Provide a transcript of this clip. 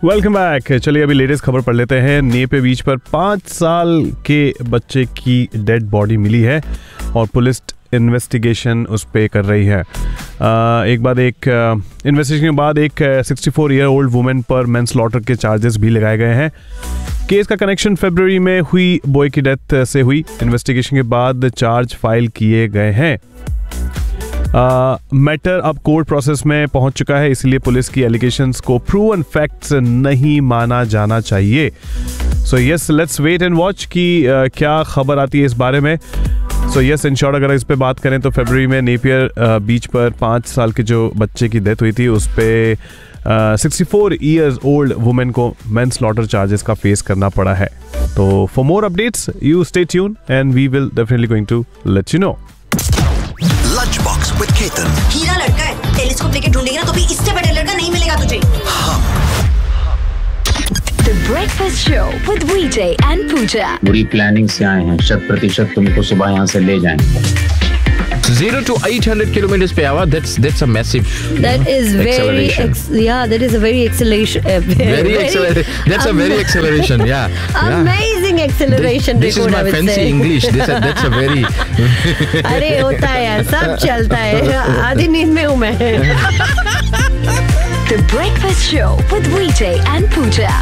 Welcome back. चलिए अभी latest खबर पढ़ लेते हैं। नेपे बीच पर 5 साल के बच्चे की डेड बॉडी मिली है और पुलिस इन्वेस्टिगेशन उस पे कर रही है। इन्वेस्टिगेशन के बाद एक 64 ईयर ओल्ड वुमेन पर मैनस्लॉटर के चार्जेस भी लगाए गए हैं। केस का कनेक्शन फरवरी में हुई बॉय की डेथ से हुई। इन्वेस्टिगेशन के बाद चार्ज फाइल किए गए हैं। मैटर अब कोर्ट प्रोसेस में पहुंच चुका है, इसलिए पुलिस की एलिगेशंस को प्रूवन फैक्ट्स नहीं माना जाना चाहिए। So yes, let's wait and watch कि क्या खबर आती है इस बारे में। सो यस, इन शॉर्ट अगर इस पे बात करें तो फरवरी में नेपियर बीच पर 5 साल के जो बच्चे की डेथ हुई थी उस पे 64 ईयर्स ओल्ड वुमेन को मैनस्लॉटर चार्जेस का फेस करना पड़ा है। तो for more updates you stay tune and we will definitely going to let you know. Lunch box with Ketan. हीरा लड़का है, टेलीस्कोप लेके ढूंढेगी ना तो भी इससे बड़ा लड़का नहीं मिलेगा तुझे। The Breakfast Show with VJ and Pooja. बुरी प्लानिंग से आए हैं, 100% तुमको सुबह यहाँ से ले जाएंगे। 0 to 800 kilometers per hour. That's a massive. That is very acceleration. that is a very acceleration. Very acceleration. That's a very acceleration. Yeah. Amazing acceleration. This is my fancy English. That's a very. अरे होता है यार, सब चलता है। आधी नींद में हूँ मैं। The Breakfast Show with VJ and Pooja.